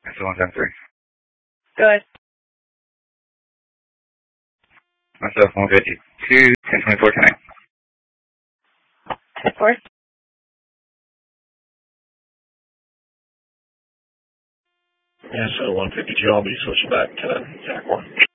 So 173. Good. Myself 152, 1024 tonight. Of course. Yeah, so 152, I'll be switching back to Jack 1.